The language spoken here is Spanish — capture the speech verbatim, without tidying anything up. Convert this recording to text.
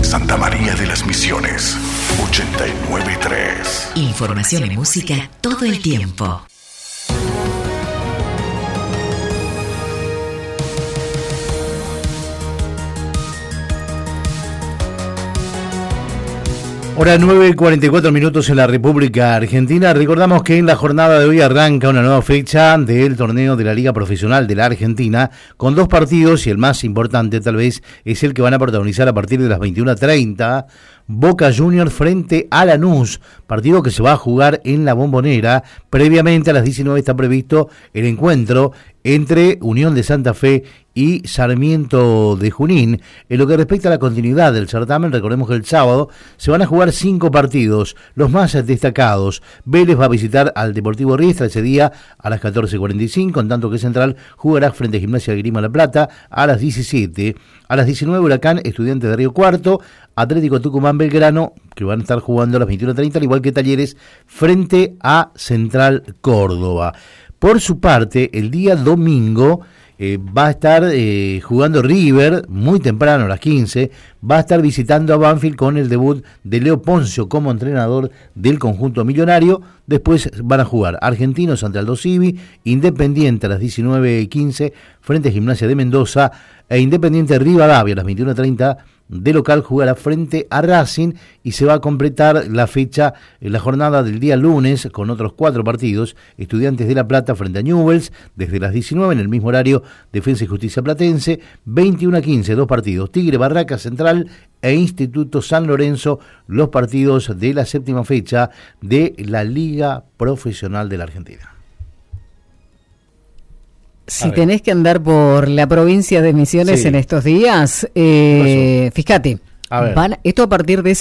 Santa María de las Misiones, ochenta y nueve punto tres. Información y música todo el tiempo. Hora nueve y cuarenta y cuatro minutos en la República Argentina. Recordamos que en la jornada de hoy arranca una nueva fecha del torneo de la Liga Profesional de la Argentina con dos partidos, y el más importante tal vez es el que van a protagonizar a partir de las veintiuna treinta. Boca Juniors frente a Lanús, partido que se va a jugar en la Bombonera. Previamente a las diecinueve está previsto el encuentro entre Unión de Santa Fe y Sarmiento de Junín. En lo que respecta a la continuidad del certamen, recordemos que el sábado se van a jugar cinco partidos, los más destacados. Vélez va a visitar al Deportivo Riestra ese día a las catorce cuarenta y cinco, en tanto que Central jugará frente a Gimnasia de Grima La Plata a las diecisiete. A las diecinueve, Huracán, Estudiantes de Río Cuarto, Atlético Tucumán, Belgrano, que van a estar jugando a las veintiuna treinta, al igual que Talleres, frente a Central Córdoba. Por su parte, el día domingo eh, va a estar eh, jugando River, muy temprano, a las quince, va a estar visitando a Banfield con el debut de Leo Poncio como entrenador del conjunto millonario. Después van a jugar Argentinos ante Aldo Civi, Independiente a las diecinueve quince frente a Gimnasia de Mendoza, e Independiente Rivadavia a las veintiuna treinta de local jugará frente a Racing, y se va a completar la fecha en la jornada del día lunes con otros cuatro partidos. Estudiantes de La Plata frente a Newell's desde las diecinueve, en el mismo horario Defensa y Justicia Platense. Veintiuna quince, dos partidos, Tigre Barraca Central e Instituto San Lorenzo, los partidos de la séptima fecha de la Liga Profesional de la Argentina. Si tenés que andar por la provincia de Misiones, sí, en estos días, eh, fíjate, a ver. Van, esto a partir de